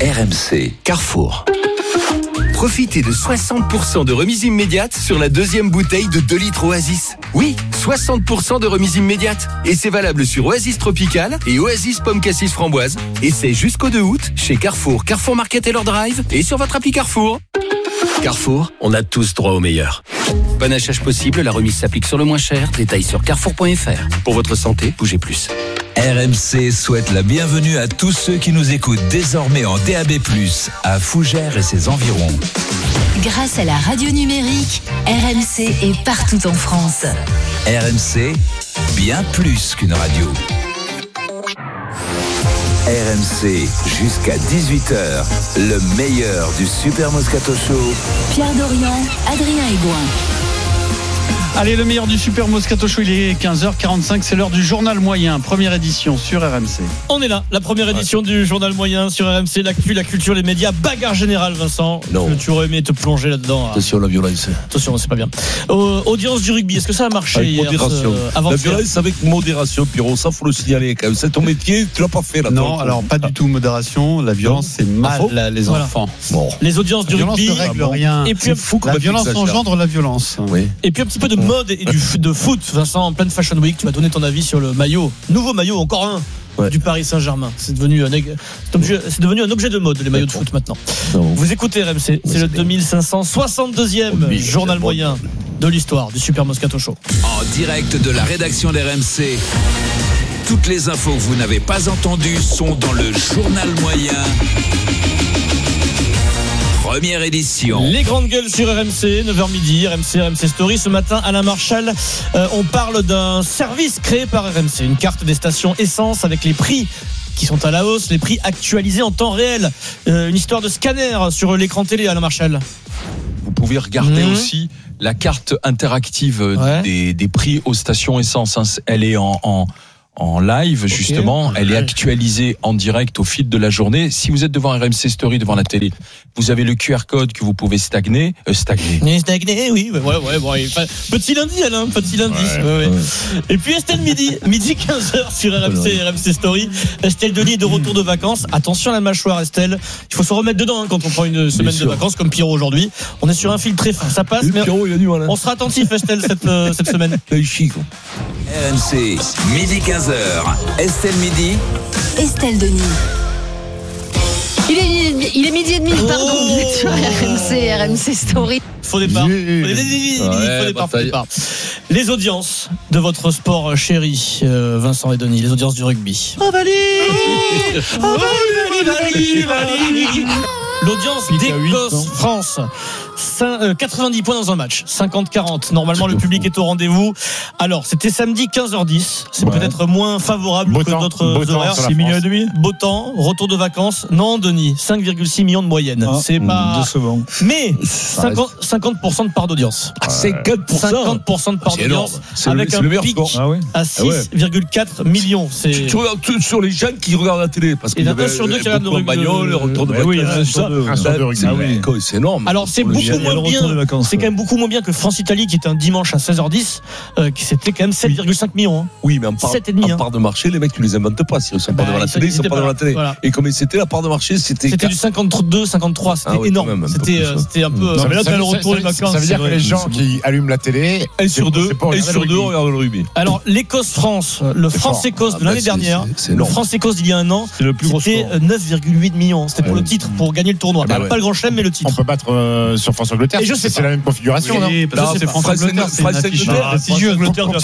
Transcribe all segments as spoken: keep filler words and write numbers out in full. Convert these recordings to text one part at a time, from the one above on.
R M C Carrefour. Profitez de soixante pour cent de remise immédiate sur la deuxième bouteille de deux litres Oasis. Oui, soixante pour cent de remise immédiate. Et c'est valable sur Oasis Tropical et Oasis Pomme Cassis Framboise. Et c'est jusqu'au deux août chez Carrefour, Carrefour Market et leur Drive et sur votre appli Carrefour. Carrefour, on a tous droit au meilleur. Bon achat possible, la remise s'applique sur le moins cher. Détails sur carrefour point f r. Pour votre santé, bougez plus. R M C souhaite la bienvenue à tous ceux qui nous écoutent désormais en D A B plus, à Fougères et ses environs. Grâce à la radio numérique, R M C est partout en France. R M C, bien plus qu'une radio. R M C, jusqu'à dix-huit heures, le meilleur du Super Moscato Show. Pierre Dorian, Adrien Aigouin. Allez, le meilleur du Super Moscato Show, il est quinze heures quarante-cinq, c'est l'heure du journal moyen, première édition sur R M C. On est là, la première édition ouais. du journal moyen sur R M C, l'actu, la culture, les médias, bagarre générale, Vincent. Non. Tu aurais aimé te plonger là-dedans. Attention, la violence. Attention, c'est pas bien. Euh, audience du rugby, est-ce que ça a marché avec hier modération. Euh, avant la violence avec modération, Pierrot, ça faut le signaler quand même. C'est ton métier, tu l'as pas fait là. Non, alors pas du tout modération, la violence c'est mal la, les voilà. enfants. Bon. Les audiences du rugby. La violence ne règle rien. Et puis, c'est fou, la violence engendre la violence. Oui. Et puis un petit peu de mode et du de foot, Vincent, en pleine Fashion Week, tu vas donner ton avis sur le maillot, nouveau maillot, encore un ouais. du Paris Saint-Germain. C'est devenu un, c'est objet, c'est devenu un objet de mode, les maillots de foot maintenant. Non. Vous écoutez R M C, c'est le deux mille cinq cent soixante-deuxième oh, journal moyen de l'histoire du Super Moscato Show. En direct de la rédaction d'R M C, toutes les infos que vous n'avez pas entendues sont dans le journal moyen. Première édition. Les grandes gueules sur R M C, neuf heures midi, R M C, R M C Story. Ce matin, Alain Marchal, euh, on parle d'un service créé par R M C. Une carte des stations essence avec les prix qui sont à la hausse, les prix actualisés en temps réel. Euh, une histoire de scanner sur l'écran télé, Alain Marchal. Vous pouvez regarder mmh. aussi la carte interactive ouais. des, des prix aux stations essence. Elle est en... en en live justement, okay. Elle est actualisée en direct au fil de la journée. Si vous êtes devant R M C Story, devant la télé, vous avez le Q R code que vous pouvez stagner, euh, stagner. Stagner, oui, ouais, ouais, bon, petit lundi, Alain, petit lundi. Ouais, ouais, ouais. Ouais. Et puis Estelle midi, midi quinze heures sur R M C, R M C Story. Estelle Denis est de retour de vacances. Attention à la mâchoire, Estelle. Il faut se remettre dedans hein, quand on prend une semaine de vacances comme Pierrot aujourd'hui. On est sur un fil très fin, ça passe. Mais Pierrot, il a du mal, hein. On sera attentif, Estelle, cette, euh, cette semaine. R M C, midi quinze heures. Estelle midi. Estelle Denis. Il est, il est midi et demi, pardon. Vous êtes sur R M C, R M C Story. Faux départ. Faux départ, faux départ. Les audiences de votre sport chéri, euh, Vincent et Denis, les audiences du rugby. Oh, Valérie Oh, Valérie Valérie L'audience d'Écosse-France. quatre-vingt-dix points dans un match, cinquante quarante. Normalement, le public est au rendez-vous. Alors, c'était samedi quinze heures dix. C'est ouais. peut-être moins favorable beau que temps, d'autres horaires. six millions et demi. Beau temps, retour de vacances. Non, Denis, cinq virgule six millions de moyenne. Ah, c'est pas décevant. Mais cinquante, cinquante pour cent de part d'audience. Ah, cinquante pour cent cinquante pour cent de part d'audience. C'est avec le, un le pic ah ouais. à six virgule quatre millions. C'est... Tu, tu regardes tout sur les gens qui regardent la télé. Parce qu'il y a un sur deux qui regardent le rugby. Le retour de vacances. C'est énorme. Alors, c'est beaucoup moins bien. C'est quand même beaucoup moins bien que France-Italie qui est un dimanche à seize heures dix, euh, qui c'était quand même sept virgule cinq millions. Hein. Oui, mais en part, en hein. part de marché, les mecs, tu les inventes pas. S'ils ne sont bah, pas devant la télé, ils sont pas devant la télé. Voilà. Et comme c'était la part de marché, c'était. C'était du cinquante-deux, cinquante-trois, c'était ah oui, énorme. Même, c'était, euh, c'était un peu. Non, mais là, tu as le retour des vacances. Ça veut dire que les gens qui allument la télé, un sur deux, un sur deux regardent le rugby. Alors, l'Écosse-France, le France-Écosse de l'année dernière, le France-Écosse d'il y a un an, c'était neuf virgule huit millions. C'était pour le titre, pour gagner le tournoi. Pas le grand chelem, mais le titre. On peut battre sur France-Angleterre. Et je sais, c'est la même configuration, non? C'est France-Angleterre, c'est prestigieux.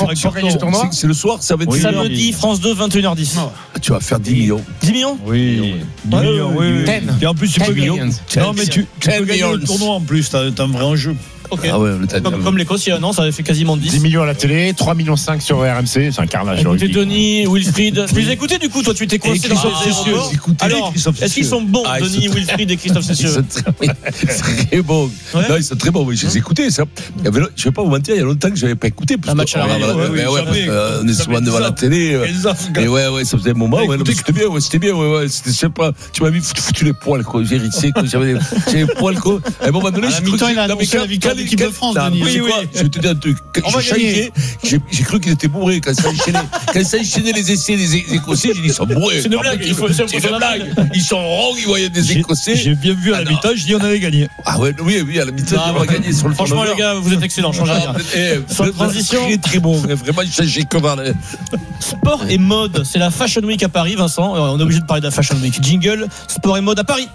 C'est le soir, ça va être samedi, France deux, vingt et une heures dix. Tu vas faire dix millions. dix millions? Oui. dix millions, oui. Et en plus, tu peux gagner. Non, mais tu peux gagner le tournoi en plus, t'as un vrai enjeu. Okay. Ah ouais, comme, comme l'Écosse, il y a un an, ça avait fait quasiment dix. dix millions à la télé, trois virgule cinq millions sur R M C, c'est un carnage. Écoutez, Denis, Wilfried. Tu les écoutais du coup, toi, tu étais coincé dans les Alors, est-ce qu'ils sont bons, ah, Denis, sont... Wilfried et Christophe Cessieux? C'est très bon. Ouais. Non, ils sont très bons, oui, je les écoutais. Ça. Je ne vais pas vous mentir, il y a longtemps que je n'avais pas écouté. Un match à la radio. On est souvent devant la télé. Et ouais, ouais, ça faisait un moment. C'était bien, c'était bien, ouais, ouais. Je sais pas, tu m'as mis foutu les poils, quoi. J'ai hérissé, j'avais les poils, quoi. À un moment donné, je me disais, quand l'équipe de France, Non, Denis. mais c'est Oui, quoi oui. Je vais te dire un truc. Quand On va j'ai gagner. chahuté, j'ai j'ai cru qu'ils étaient bourrés quand ça enchaînait. Quand ça enchaînait les essais des des Écossais, j'ai dit ils sont bourrés. C'est une blague, il faut- c'est C'est une une blague. Ils sont ronds, ils voyaient des Écossais. J'ai bien vu à la Ah, mi-temps, je dis on avait gagné. Ah ouais, oui, oui, à la mi-temps, Non, on va bah, gagner sur le Franchement, turnover. les gars, vous êtes excellents. Changez rien. Ah, eh, Sans vous- transition. Très très bon, vraiment, il s'agit comme un. Sport et mode, c'est la Fashion Week à Paris, Vincent. Euh, On est obligé de parler de la Fashion Week. Jingle, sport et mode à Paris.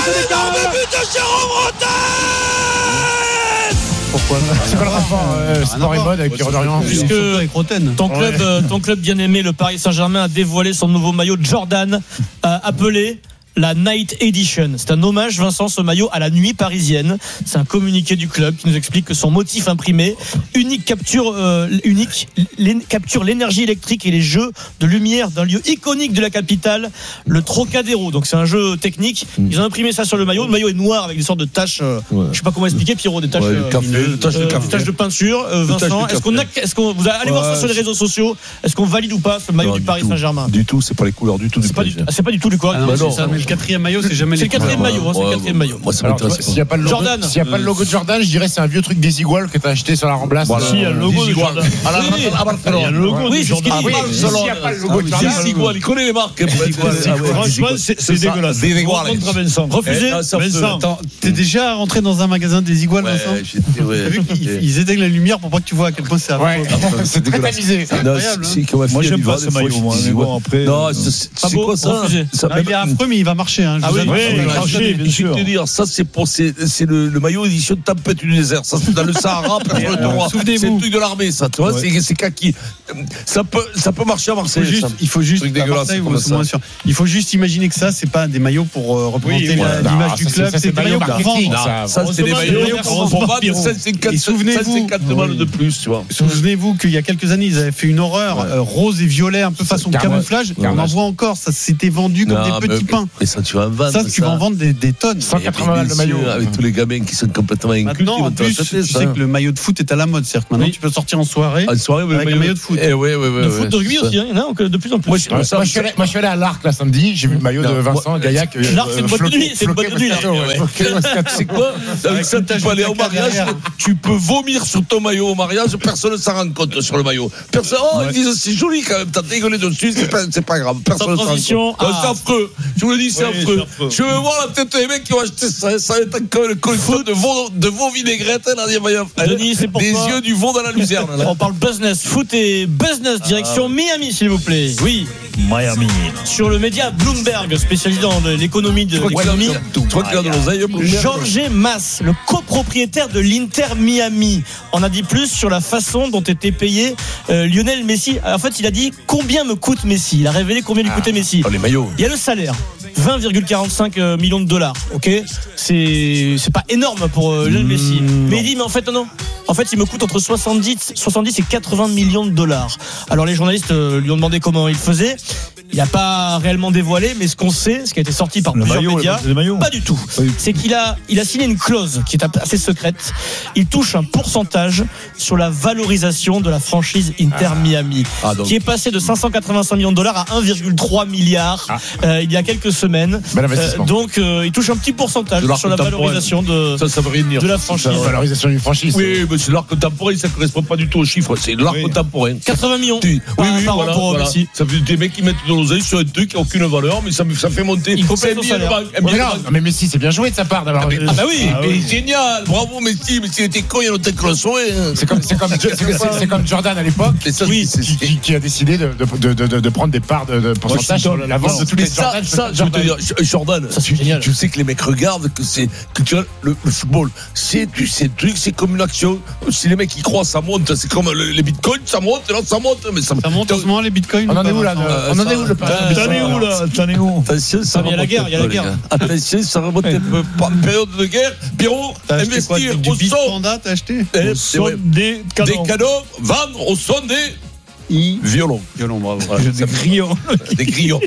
Pourquoi C'est quoi le rapport euh, sport et mode avec Pierre Dorian? Puisque avec Roten. ton club, euh, ton club bien aimé, le Paris Saint-Germain, a dévoilé son nouveau maillot Jordan, euh, appelé la Night Edition. C'est un hommage, Vincent, ce maillot à la nuit parisienne. C'est un communiqué du club qui nous explique que son motif imprimé, unique capture, euh, unique, l'é- capture l'énergie électrique et les jeux de lumière d'un lieu iconique de la capitale, le Trocadéro. Donc c'est un jeu technique. Ils ont imprimé ça sur le maillot. Le maillot est noir avec des sortes de taches. Euh, Ouais. Je sais pas comment expliquer, Pierrot, des taches. Ouais, le euh, café, le tache de euh, café. des taches de peinture. Euh, Le tache Vincent, de est-ce qu'on a, café. est-ce qu'on, vous allez voir ça Ouais, sur les réseaux sociaux. Est-ce qu'on valide ou pas ce maillot Non, du du Paris tout. Saint-Germain? Du tout, c'est pas les couleurs du tout du C'est pas du, P S G. ah, c'est pas du tout le corps. Ah non, Bah c'est non. ça, mais le quatrième maillot, c'est jamais C'est les le quatrième Ouais, maillot, hein, c'est le ouais, quatrième ouais. maillot. Moi, ça Alors, m'intéresse s'il n'y a pas le logo, Jordan. s'il y a pas le logo de Jordan, je dirais c'est un vieux truc des Iguales que t'as acheté sur la Ramblas. Voilà. Euh, Si, il y a le logo des de Iguales. Jordan. À la- Oui. à Barcelone. Il y a le logo Ouais. Oui, c'est ce qu'il Ah dit. oui, Barcelone. s'il n'y a pas le logo de C'est Jordan. Igual, il connaît les marques. Franchement, c'est c'est dégueulasse. Des Iguales. Contre Vincent. Refusé. Eh, ça peut- Vincent. Attends, t'es déjà rentré dans un magasin des Iguales, Ouais, Vincent? j'étais- ouais. T'as vu qu'ils ils éteignent la lumière pour pas que tu vois à quel point c'est affreux. Ouais, c'est très tamisé. Non, incroyable, c'est- c'est comme ma Moi, fille, j'aime elle pas va ce des fois, maillot, je moi, dis, mais ouais. bon, après, Non, euh, c'est pas c'est beau, quoi ça, refusé. ça Ah, il est affreux, mais il va marcher. Hein, je Ah vous oui, annonce. oui, Il va il va marcher. marcher. Je vais sûr. te dire, ça c'est pour c'est c'est le, le maillot édition tempête du désert. Ça c'est dans le Sahara, personne ne alors, le voit. souvenez-vous. C'est le truc de l'armée, ça. Tu vois, Ouais. c'est c'est kaki. Ça peut ça peut marcher à Il faut Marseille. juste, ça. il faut juste, Truc à dégueulasse, Marseille, comme vous, ça. c'est moins sûr. Il faut juste imaginer que ça, c'est pas des maillots pour euh, représenter Oui, la- voilà. l'image Ah, du ça, club, c'est- c'est c'est des des maillots maillots pour vendre. marketing, ça. Ça, c'est des Heureusement, maillots il y a pour Pierrot. vendre Pierrot. cinquante-cinq Et souvenez-vous- balles de plus, tu vois. Souvenez-vous qu'il y a quelques années, ils avaient fait une horreur euh, rose et violet, un peu façon Carnage. camouflage. On en Carnage. voit encore, ça s'était vendu comme Non, des petits mais- pains. Et ça, tu vas en vendre. Ça, tu vas en vendre des, des tonnes. cent quatre-vingts balles de Bien sûr, maillot. avec tous les gamins qui sont complètement incultes. Maintenant, ils en vont te plus, tu l'acheter, ça. sais que le maillot de foot est à la mode. C'est-à-dire que maintenant, Oui. tu peux sortir en soirée. En soirée, Avec un maillot de foot. Eh ouais, ouais, ouais. De ouais. foot, de rugby aussi, hein, il y en a donc, de plus en plus. Moi, je- Moi, ça- je suis allé- moi, je suis allé à l'Arc là samedi, j'ai vu le maillot de Non, Vincent moi- Gaillac. euh, L'Arc, c'est une boîte de floqué- nuit, c'est une boîte de floqué nuit, là. Moscato, ouais. Ouais. Floqué Moscato. C'est quoi Avec ça, une tu tache peux aller de au caca mariage, derrière. tu peux vomir sur ton maillot au mariage, personne ne s'en rend compte sur le maillot. Personne, oh, ils disent c'est joli quand même, t'as dégueulé dessus, c'est pas, c'est pas grave. Personne Sans ne s'en rend transition, compte. Non, ah. C'est affreux. Je vous le dis, c'est Oui, affreux. c'est affreux. Je veux voir la tête des mecs qui ont acheté ça. Ça va être comme le collection de vos, de vos vinaigrettes, là, des maillots. Denis, c'est pourquoi Des yeux du vent dans la luzerne, là. On parle business, foot et business, direction Miami, s'il vous plaît. Oui, Miami. sur le média Bloomberg, spécialisé dans l'économie de l'économie. Tu crois qu'il a de l'oseille, Bloomberg? Jorge Mas, le copropriétaire de l'Inter Miami, en a dit plus sur la façon dont était payé euh, Lionel Messi. En fait, il a dit combien me coûte Messi. Il a révélé combien lui coûtait Messi. Oh, les maillots. Il y a le salaire, vingt virgule quarante-cinq millions de dollars. Ok, c'est c'est pas énorme pour euh, Lionel Messi. Mais il dit mais en fait non. En fait, il me coûte entre soixante-dix, soixante-dix et quatre-vingts millions de dollars. Alors les journalistes euh, lui ont demandé comment il faisait. Il n'a pas réellement dévoilé, mais ce qu'on sait, ce qui a été sorti par Le plusieurs maillot, médias, le maillot. pas du tout. C'est qu'il a, il a signé une clause qui est assez secrète. Il touche un pourcentage sur la valorisation de la franchise Inter Miami, Ah, donc. qui est passé de cinq cent quatre-vingt-cinq millions de dollars à un virgule trois milliard euh, il y a quelques semaines. Bel investissement. Euh, donc euh, il touche un petit pourcentage De l'art sur la contemporain. valorisation de, Ça, ça veut rien dire. de la Ça, franchise. La valorisation d'une franchise. Oui, mais c'est l'art contemporain, ça ne correspond pas du tout aux chiffres. C'est l'art Oui. contemporain. quatre-vingts millions Tu- par, oui, oui, par an voilà, pour voilà. Messi. Ça fait des mecs qui mettent de l'oseille sur un truc qui n'a aucune valeur, mais ça, me- ça fait monter. Il complète C'est son un billet de salaire. banque, un Mais billet de non, banque. mais Messi, c'est bien joué de sa part d'avoir. Ah bah oui, Mais génial, bravo Messi, mais s'il était con, il y en a peut-être que le souhait. C'est comme, c'est comme, c'est, c'est- c'est comme Jordan à l'époque, Mais ça, oui, c'est- qui, qui- qui a décidé de, de, de, de, de prendre des parts de, de pourcentage sur la vente de tous les Mais ça, Jordan. ça, je veux te dire, Jordan, Ça, c'est tu, génial. tu sais que les mecs regardent que c'est que tu vois, le, le football, c'est tu sais le truc, c'est comme une action. Si les mecs y croient, ça monte, c'est comme le- les bitcoins, ça monte, là ça monte, mais ça, Ça monte en ce moment les bitcoins. On en ou est pas, où là Vincent de- On en est où le Euh, T'en es où là T'en es où Attention, ça Ah, mais il y a la remonte guerre, il y a la un peu, guerre. les gars. Attention, ça remonte un peu. Pas- Période de guerre. Pierrot, T'as acheté quoi, investir du au Big son Panda, t'as acheté eh, c'est vrai. des Des canons, vendre au son des violons. Violon, bravo. Voilà, ça fait- grillons. Des grillons.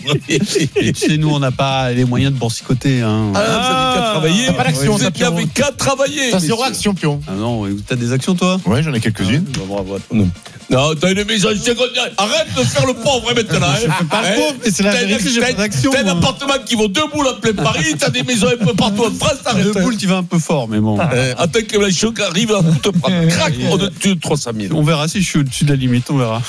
Et tu sais, nous, on n'a pas les moyens de boursicoter. Hein. Ah, vous avez qu'à travailler. T'as pas d'action, Vous t'as n'avez Pierrot. qu'à travailler. Ça, c'est messieurs. zéro action, pion. Ah non, t'as des actions, toi Ouais, j'en ai quelques-unes. Bah, bravo. Non. Non, t'as une maison secondaire. Arrête de faire le pauvre maintenant. Je fais pas le pauvre, mais c'est la vérité, j'ai pas d'action. T'as un appartement qui vaut deux boules en plein Paris, t'as des maisons un peu partout en France, t'arrêtes. Deux boules, tu vas un peu fort, mais bon. Euh, attends que Blanchot arrive à tout te prendre. Crac, au-dessus de trois cent mille. On verra si je suis au-dessus de la limite, on verra.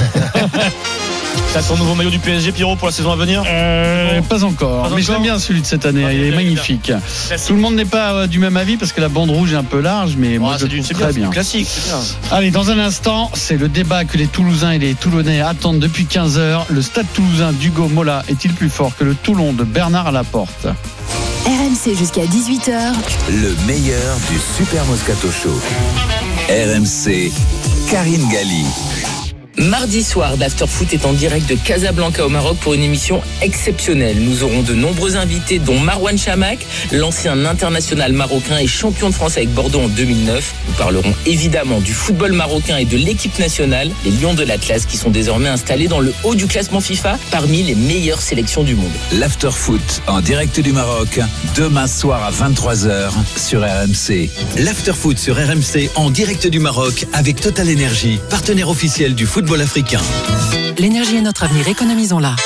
T'as ton nouveau maillot du P S G, Pierrot, pour la saison à venir euh, Pas encore, pas mais je l'aime bien celui de cette année, il est magnifique. Tout le monde n'est pas euh, du même avis parce que la bande rouge est un peu large, mais moi je trouve très bien. Classique, c'est bien. Allez, dans un instant, c'est le débat que les Toulousains et les Toulonnais attendent depuis quinze heures. Le stade toulousain d'Hugo Mola est-il plus fort que le Toulon de Bernard Laporte? R M C jusqu'à dix-huit heures. Le meilleur du Super Moscato Show. R M C, Karine Galli. Mardi soir, l'Afterfoot est en direct de Casablanca au Maroc pour une émission exceptionnelle. Nous aurons de nombreux invités, dont Marouane Chamakh, l'ancien international marocain et champion de France avec Bordeaux en deux mille neuf. Nous parlerons évidemment du football marocain et de l'équipe nationale, les Lions de l'Atlas, qui sont désormais installés dans le haut du classement FIFA parmi les meilleures sélections du monde. L'Afterfoot en direct du Maroc, demain soir à vingt-trois heures sur R M C. L'Afterfoot sur R M C en direct du Maroc avec Total Energy, partenaire officiel du football africain. L'énergie est notre avenir, économisons-la.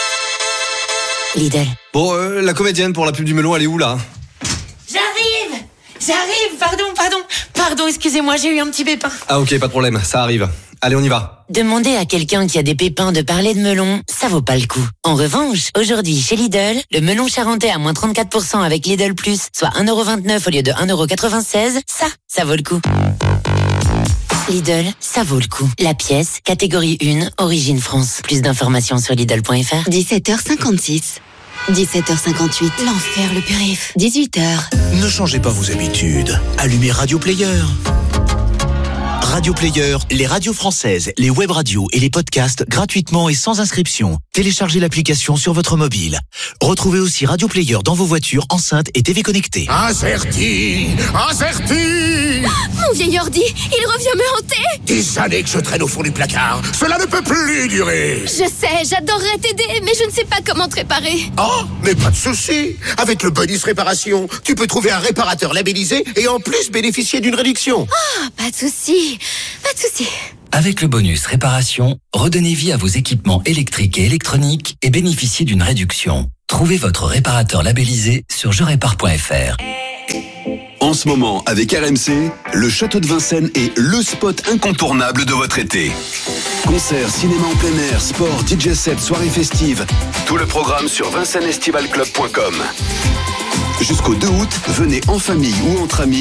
Lidl. Bon, euh, la comédienne pour la pub du melon, elle est où là? J'arrive J'arrive, pardon, pardon. Pardon, excusez-moi, j'ai eu un petit pépin. Ah ok, pas de problème, ça arrive. Allez, on y va. Demander à quelqu'un qui a des pépins de parler de melon, ça vaut pas le coup. En revanche, aujourd'hui, chez Lidl, le melon charentais à moins trente-quatre pour cent avec Lidl Plus, soit un euro vingt-neuf au lieu de un euro quatre-vingt-seize, ça, ça vaut le coup. Lidl, ça vaut le coup. La pièce, catégorie un, origine France. Plus d'informations sur Lidl point F R. dix-sept heures cinquante-six. dix-sept heures cinquante-huit. L'enfer, le périph. dix-huit heures. Ne changez pas vos habitudes. Allumez Radio Player. Radio Player, les radios françaises, les web radios et les podcasts gratuitement et sans inscription. Téléchargez l'application sur votre mobile. Retrouvez aussi Radio Player dans vos voitures, enceintes et T V connectées. Incerti, incerti. Mon vieil ordi, il revient me hanter. Des années que je traîne au fond du placard. Cela ne peut plus durer. Je sais, j'adorerais t'aider, mais je ne sais pas comment te réparer. Oh, mais pas de souci. Avec le bonus réparation, tu peux trouver un réparateur labellisé et en plus bénéficier d'une réduction. Ah, oh, pas de souci, pas de souci. Avec le bonus réparation, redonnez vie à vos équipements électriques et électroniques et bénéficiez d'une réduction. Trouvez votre réparateur labellisé sur je répare point F R. En ce moment, avec R M C, le Château de Vincennes est le spot incontournable de votre été. Concerts, cinéma en plein air, sport, D J set, soirées festives. Tout le programme sur vincennes estival club point com. Jusqu'au deux août, venez en famille ou entre amis